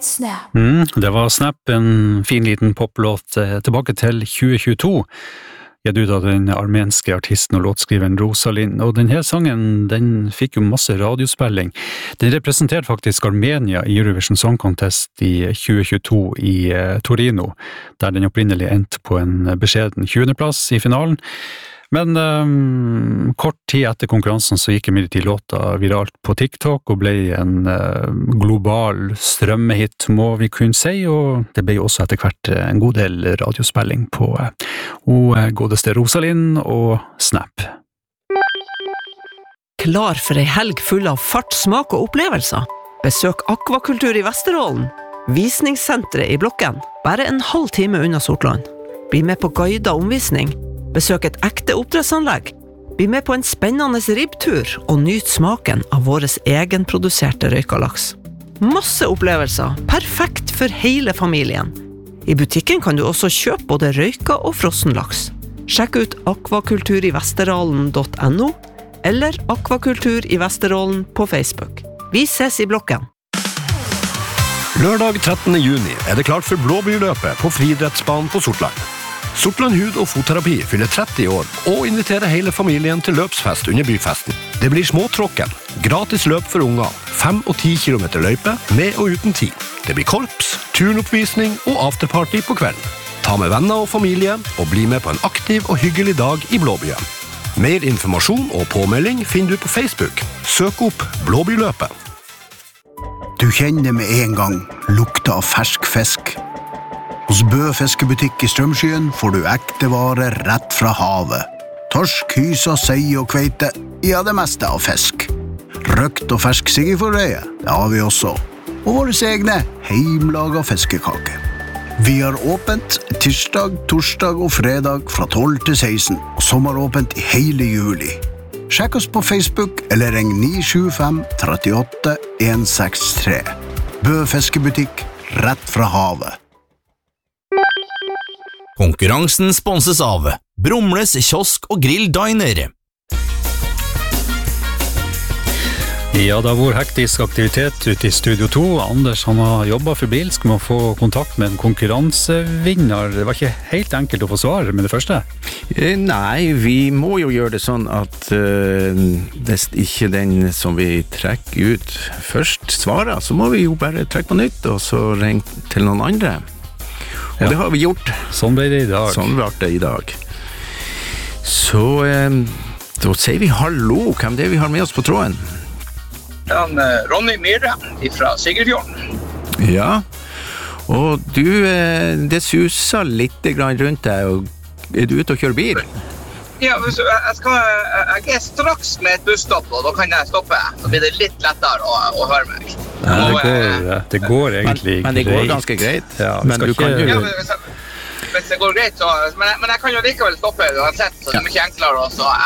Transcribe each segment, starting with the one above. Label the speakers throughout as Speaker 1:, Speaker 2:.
Speaker 1: Snap.
Speaker 2: Det var Snap, en fin liten poplåt tilbake til 2022. Jeg ut av den armenske artisten og låtskriveren Rosalind, og denne sangen, den fikk jo masse radiospilling. Den representerte faktisk Armenia i Eurovision Song Contest i 2022 i Torino, der den opprinnelig endte på en beskjeden 20. plass i finalen. Men kort tid etter konkurransen så gikk imidlertid låta viralt på TikTok og ble en global strømmehit, må vi kunne si, og det ble også etter hvert en god del radiospilling på godeste Rosalind og Snap.
Speaker 3: Klar for ei helg full av fart, smak og opplevelser. Besøk Akvakultur i Vesterålen. Visningssenteret i Blokken, bare en halv time unna Sortland. Bli med på guidet omvisning. Besøk et ekte oppdrettsanlegg. Bli med på en spennende ribbtur og nyt smaken av våres egenproduserte røykalaks. Masse opplevelser, perfekt for hele familien. I butikken kan du også kjøpe både røyka og frossenlaks. Sjekk ut akvakulturivesterålen.no eller Akvakultur i Vesterålen på Facebook. Vi ses i Blokken.
Speaker 4: Lørdag 13. juni er det klart for Blåbyrløpet på friidrettsbanen på Sortland. Sortland hud- og fotterapi fyller 30 år og inviterer hele familien til løpsfest under byfesten. Det blir småtråkken, gratis løp for unger, 5 og 10 kilometer løype med og uten tid. Det blir korps, turnoppvisning og afterparty på kvelden. Ta med venner og familie og bli med på en aktiv og hyggelig dag i Blåbyen. Mer informasjon og påmelding finner du på Facebook. Søk opp Blåbyrløpet.
Speaker 5: Du kjenner med en gang lukta av fersk fisk. Hos Bø fiskebutikk i Strømskyen får du ekte varer rett fra havet. Torsk, hysa, sei og kveite, ja det meste av fisk. Røkt og fersk siggeforreie, det har vi også. Og våre egne heimlaga fiskekake. Vi har åpent tirsdag, torsdag og fredag fra 12 til 16, og sommeråpent i hele juli. Sjekk oss på Facebook eller ring 975 38 163. Bø fiskebutikk, rett fra havet.
Speaker 6: Konkurransen sponses av Brumles kiosk og grill diner.
Speaker 2: Ja, det har vært hektisk aktivitet ute i Studio 2. Anders, han har jobbet febrilsk med å få kontakt med en konkurransevinner. Det var ikke helt enkelt å få svar med det første.
Speaker 7: Nei, vi må jo gjøre det sånn at hvis ikke den som vi trekker ut først svarer, så må vi jo bare trekke på nytt, og så ringe til noen andre. Og det har vi gjort.
Speaker 2: Sånn ble det i dag.
Speaker 7: Sånn ble det i dag. Så da sier vi hallo. Hvem det er vi har med oss på tråden?
Speaker 8: Ronny Myhre fra Sigrefjorden.
Speaker 7: Ja, og du, det suser litt grann rundt deg, og er du ute og kjører bil?
Speaker 8: Ja, jeg er straks med et busstopp, og da kan jeg stoppe. Så blir det litt lettere å høre meg.
Speaker 2: Ja, det går egentlig
Speaker 7: men det går ganske greit.
Speaker 2: Ja,
Speaker 7: men du kan jo...
Speaker 8: Ja, hvis det går greit, så... Men jeg kan jo likevel stoppe uansett, så det er mye enklere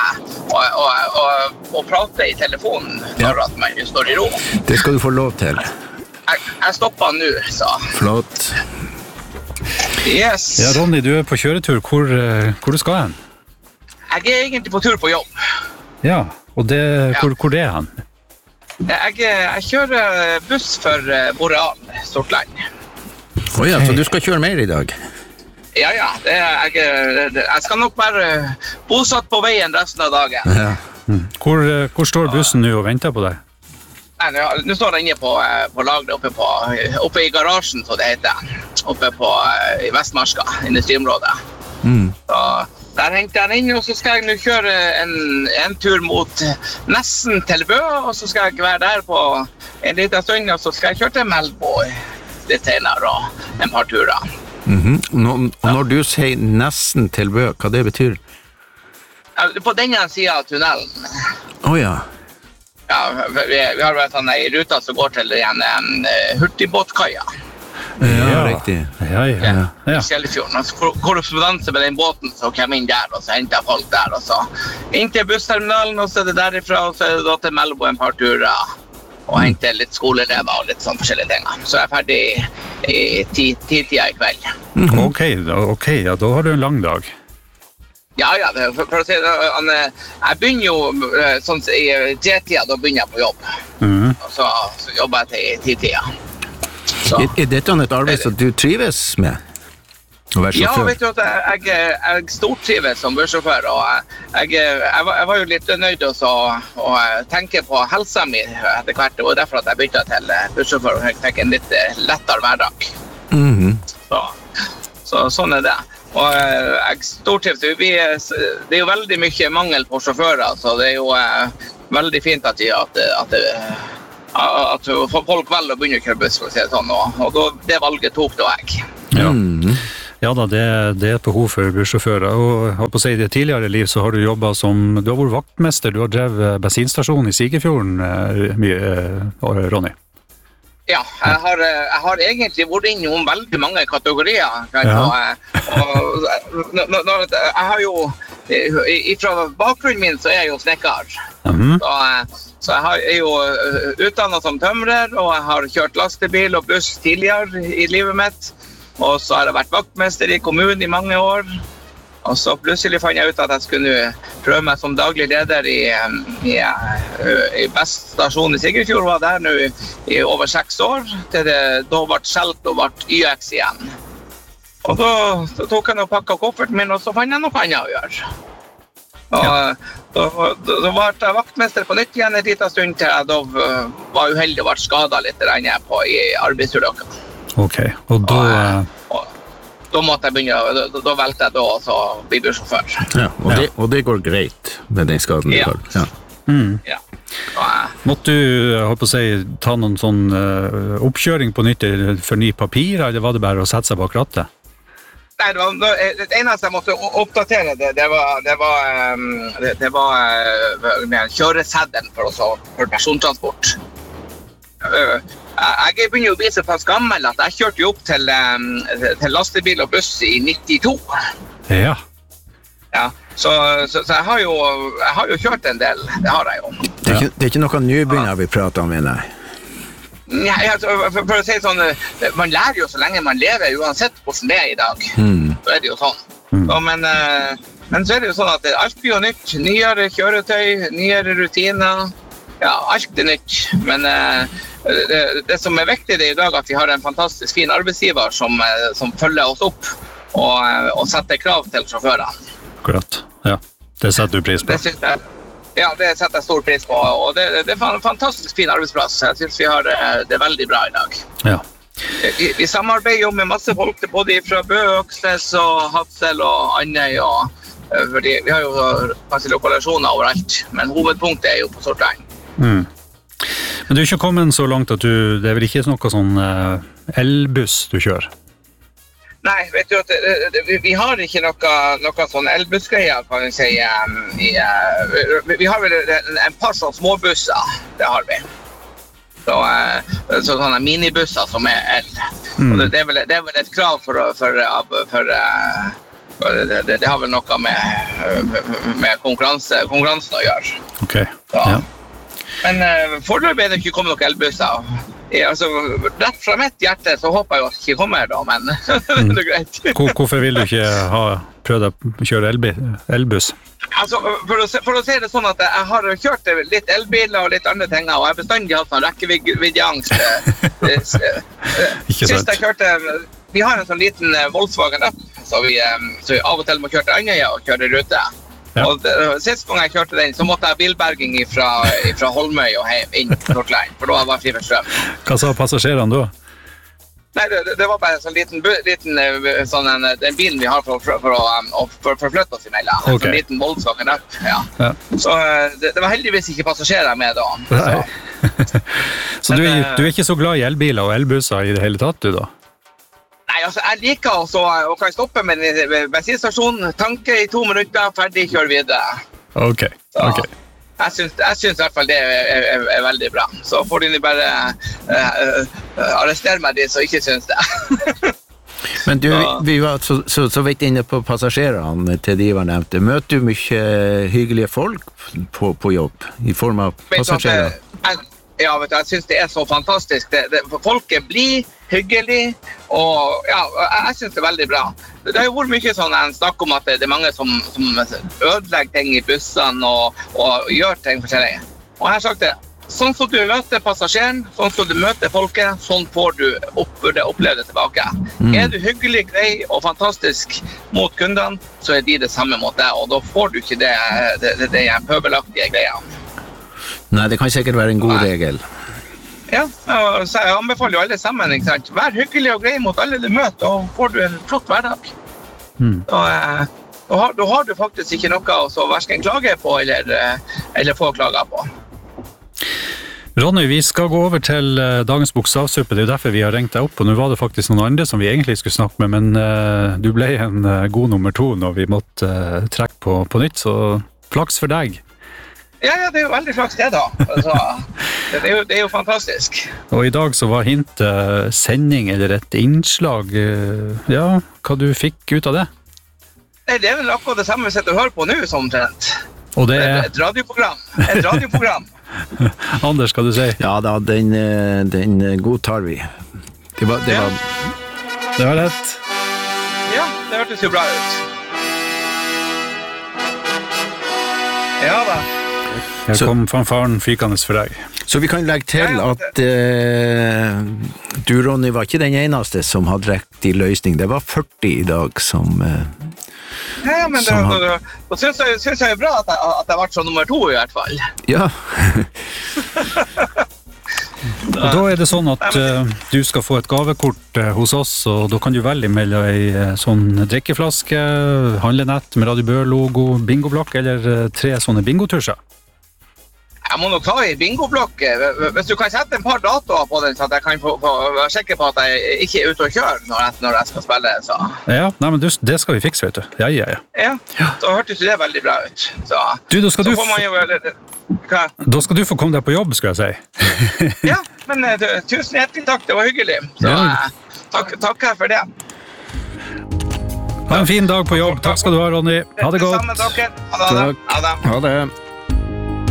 Speaker 8: å prate i telefonen når at man står i ro.
Speaker 7: Det skal du få lov til.
Speaker 8: Jeg stopper nå, så...
Speaker 7: Flott.
Speaker 8: Yes.
Speaker 2: Ja, Ronny, du er på kjøretur. Hvor du skal hen?
Speaker 8: Jeg er egentlig på tur på jobb.
Speaker 2: Ja, og hvor det er han?
Speaker 8: Jeg kjører buss for Boreal, Sortland.
Speaker 7: Ja, så du skal kjøre mer i dag?
Speaker 8: Ja, jeg skal nok være bosatt på veien resten av dagen.
Speaker 7: Ja.
Speaker 2: Hvor står bussen nå og venter på deg?
Speaker 8: Nå står den inne på lagret oppe i garasjen, så det heter. Oppe i Vestmarska, industriområdet. Så der hengte jeg inn, og så skal jeg nå kjøre en tur mot nesten til Bø, og så skal jeg være der på en liten stund, og så skal jeg kjøre til Melbo litt senere, og en par turer.
Speaker 7: Når du sier nesten til Bø, hva det betyr?
Speaker 8: På denne siden av tunnelen.
Speaker 7: Ja.
Speaker 8: Ja, vi har vært en ruta som går til en hurtigbåtkaia.
Speaker 7: Ja, riktig.
Speaker 8: Ja. Kjellefjorden. Korrespondanse med den båten, så kom inn der, og så hentet jeg folk der, og så inn til bussterminalen, og så er det derifra, og så er det da til Melbo en par turer, og hente litt skolerever og litt sånn forskjellige ting. Så jeg er ferdig i 10-tida i kveld.
Speaker 2: Ok, ja, da har du en lang dag.
Speaker 8: Ja, for å si det, jeg begynner jo sånn i 3-tida, da begynner jeg på jobb. Og så jobber jeg til 10-tida. Så.
Speaker 7: Dette et arbeid som du trives med?
Speaker 8: Ja, vet du at jeg stortrives som bussjåfør, og jeg var jo litt nøyd å tenke på helsa mi etter hvert. Det var derfor at jeg byttet til bussjåfør, og jeg fikk en litt lettere hverdag. Så sånn det. Og jeg stortrives. Det jo veldig mye mangel på sjåfører, så det jo veldig fint at folk velger å begynne å kjøre buss, for å si det sånn, og det valget tok da jeg.
Speaker 2: Ja. Ja da, det et behov for bussjåfører, og jeg holdt på å si, i det tidligere liv så har du jobbet du har vært vaktmester, du har drevet bensinstasjon i Sigefjorden mye, Ronny.
Speaker 8: Ja, jeg har egentlig vært innom veldig mange kategorier, og jeg har jo, fra bakgrunnen min så jeg jo snekker, så jeg er jo utdannet som tømrer, og jeg har kjørt lastebil og buss tidligere i livet mitt, og så har jeg vært vaktmester i kommunen i mange år, og så plutselig fant jeg ut at jeg skulle prøve meg som daglig leder i Best stasjon i Sigefjord, var der nå i over 6 år, til det da ble skjelt og ble YX igjen. Og da tok jeg og pakket kofferten min, og så fant jeg noe annet å gjøre. Og da var jeg vaktmester på nytt igjen en liten stund til jeg da var uheldig og ble skadet litt i arbeidsulykken.
Speaker 2: Ok, og
Speaker 8: da måtte jeg begynne, da valgte jeg da å bli bussjåfør.
Speaker 7: Ja, og det går greit med den skaden du har.
Speaker 8: Ja.
Speaker 2: Måtte du, jeg håper å si, ta noen sånn oppkjøring på nytt for ny papir, eller var det bare å sette seg bak rattet?
Speaker 8: Nei, det eneste jeg måtte oppdatere det var med kjøreseddelen for persontransport. Jeg begynner å bli så pass gammel at jeg kjørte jo opp til lastebil og buss i 92.
Speaker 2: Ja.
Speaker 8: Ja, så jeg har jo kjørt en del, det har jeg jo.
Speaker 7: Det ikke noe nybegynner vi prater om, mener jeg.
Speaker 8: Nei, for å si sånn, man lærer jo så lenge man lever, uansett hvordan det i dag. Så det jo sånn. Men så det jo sånn at alt blir jo nytt, nyere kjøretøy, nyere rutiner. Ja, alt nytt, men det som viktig det i dag at vi har en fantastisk fin arbeidsgiver som følger oss opp og setter krav til sjåførene.
Speaker 2: Akkurat, ja. Det setter du pris på.
Speaker 8: Det setter jeg stor pris på, og det en fantastisk fin arbeidsplass. Jeg synes vi har det veldig bra i dag.
Speaker 2: Ja.
Speaker 8: Vi samarbeider jo med masse folk, både fra Bø, Øksnes og Hadsel og Andøy, fordi vi har jo masse lokalasjoner overalt, men hovedpunktet jo på Sortland.
Speaker 2: Men du ikke kommet så langt at det vel ikke noe sånn elbuss du kjører?
Speaker 8: Nei, vet du at vi har ikke noe sånn elbussgreier, kan jeg si. Vi har vel en par sånne småbusser, det har vi. Sånne minibusser som el. Og det er vel et krav for det har vel noe med konkurransen å gjøre.
Speaker 2: Ok, ja.
Speaker 8: Men foreløpig det ikke kommet noen elbusser. Rett fra mitt hjerte så håper jeg jo at det ikke kommer da, men det greit.
Speaker 2: Hvorfor vil du ikke ha prøvd å kjøre elbuss?
Speaker 8: For å si det sånn at jeg har kjørt litt elbiler og litt andre ting, og jeg har bestandig hatt sånn rekkeviddeangst. Sist jeg kjørte, vi har en sånn liten Volkswagen Up, så vi av og til må kjøre til Andøya og kjøre rute. Ja. Og sist gang jeg kjørte den, så måtte jeg bilberging fra Holmøy og hjem inn til Sortland, for da var jeg fri for strøm.
Speaker 2: Hva sa passasjerene da?
Speaker 8: Nei, det var bare en sånn liten den bilen vi har for å forflytte oss imellom. En sånn liten Volkswagen Up, ja. Så det var heldigvis ikke passasjerer med da.
Speaker 2: Så du ikke så glad i elbiler og elbusser i det hele tatt, du da?
Speaker 8: Nei, jeg liker å kan stoppe med en bensinstasjon, tanke i 2 minutter, ferdig, kjør videre.
Speaker 2: Ok.
Speaker 8: Jeg synes i hvert fall det er veldig bra. Så får de bare arrestere meg de som ikke synes det.
Speaker 7: Men du, vi var så vidt inne på passasjerene til de var nevnte. Møter du mye hyggelige folk på jobb i form av passasjerer?
Speaker 8: Ja, vet du, jeg synes det er så fantastisk. Folk blir hyggelig, og ja, jeg synes det er veldig bra. Det har jo vært mye sånn snakk om at det er mange som ødelegger ting i bussene og gjør ting forskjellig. Og jeg har sagt det, sånn som du møter passasjeren, sånn som du møter folket, sånn får du oppleve det tilbake. Er du hyggelig, grei og fantastisk mot kundene, så er de det samme mot deg, og da får du ikke det pøbelaktige greia.
Speaker 7: Nei, det kan sikkert være en god regel.
Speaker 8: Ja, så jeg anbefaler jo alle sammen, ikke sant? Vær hyggelig og grei mot alle du møter, og får du en flott hverdag. Da har du faktisk ikke noe å hverken klage på eller få klager på.
Speaker 2: Ronny, vi skal gå over til dagens bokstavsuppe, det er jo derfor vi har ringt deg opp, og nå var det faktisk noen andre som vi egentlig skulle snakke med, men du ble en god nummer 2 når vi måtte trekke på nytt, så flaks for deg.
Speaker 8: Ja, det er jo veldig flaks det da. Altså, det er jo fantastisk.
Speaker 2: Og i dag så var hintet sending eller et innslag, ja, hva du fikk ut av det?
Speaker 8: Det er vel akkurat det samme vi sitter og hører på nå, som omtrent.
Speaker 2: Og det er...
Speaker 8: Et radioprogram.
Speaker 2: Anders, skal du si?
Speaker 7: Ja da, den godtar vi. Det var
Speaker 2: rett.
Speaker 8: Ja, det hørtes jo bra ut. Ja da.
Speaker 2: Her kom fanfaren fykende for deg.
Speaker 7: Så vi kan legge til at du, Ronny, var ikke den eneste som hadde riktig løsning. Det var 40 i dag som...
Speaker 8: Ja, men da synes jeg bra at jeg har vært som nummer 2 i hvert fall.
Speaker 7: Ja.
Speaker 2: Og da er det sånn at du skal få et gavekort hos oss, og da kan du velge mellom en sånn drikkeflaske, handlenett med Radio Bø-logo, bingoblokk eller 3 sånne bingotusjer.
Speaker 8: Jeg må nok ta i bingoblokk. Hvis du kan sette en par datoer på den, så at jeg kan få være sikker på at jeg ikke er ute og kjører når jeg skal spille. Så.
Speaker 2: Ja, nei, men det skal vi fikse, vet du. Ja.
Speaker 8: Ja, da hørtes det veldig bra ut. Så,
Speaker 2: da skal
Speaker 8: hva?
Speaker 2: Da skal du få komme deg på jobb, skal jeg si.
Speaker 8: Ja, men tusen hjertelig takk, det var hyggelig. Så takk her for det.
Speaker 2: Ha en fin dag på jobb. Takk skal du ha, Ronny. Ha det godt.
Speaker 8: Takk.
Speaker 7: Ha det.